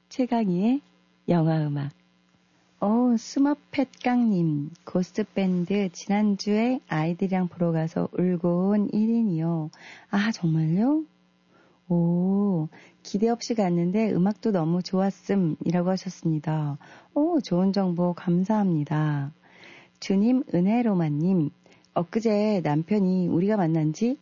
최강희의 영화음악. 스머펫깡님, 고스트밴드 지난주에 아이들이랑 보러 가서 울고 온 1인이요. 아, 정말요? 오, 기대 없이 갔는데 음악도 너무 좋았음이라고 하셨습니다. 좋은 정보 감사합니다. 주님 은혜로마님, 엊그제 남편이 우리가 만난 지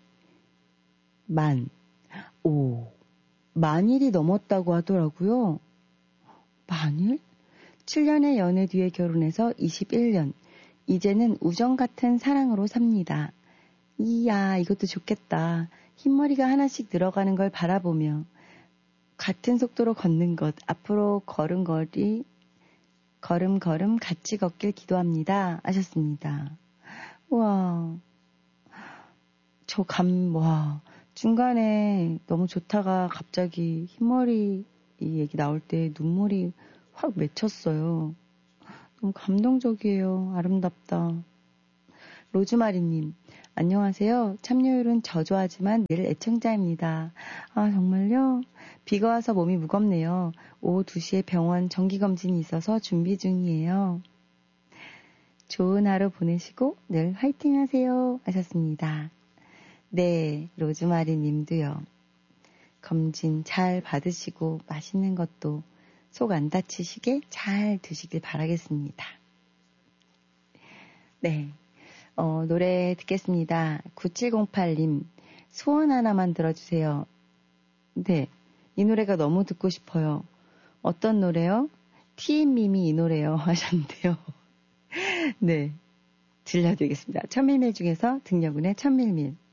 만일이 넘었다고 하더라고요. 만일? 7년의 연애 뒤에 결혼해서 21년. 이제는 우정 같은 사랑으로 삽니다. 이야, 이것도 좋겠다. 흰머리가 하나씩 늘어가는 걸 바라보며 같은 속도로 걷는 것. 앞으로 걸음걸이 걸음 같이 걷길 기도합니다. 하셨습니다. 우와. 중간에 너무 좋다가 갑자기 흰머리 이 얘기 나올 때 눈물이 확 맺혔어요. 너무 감동적이에요. 아름답다. 로즈마리님, 안녕하세요. 참여율은 저조하지만 늘 애청자입니다. 아, 정말요? 비가 와서 몸이 무겁네요. 오후 2시에 병원 정기검진이 있어서 준비 중이에요. 좋은 하루 보내시고 늘 화이팅 하세요. 하셨습니다. 네, 로즈마리 님도요. 검진 잘 받으시고 맛있는 것도 속 안 다치시게 잘 드시길 바라겠습니다. 네, 노래 듣겠습니다. 9708님, 소원 하나만 들어주세요. 네, 이 노래가 너무 듣고 싶어요. 어떤 노래요? 티임미미 이 노래요 하셨는데요. 네, 들려드리겠습니다. 천밀밀 중에서 등려군의 천밀밀.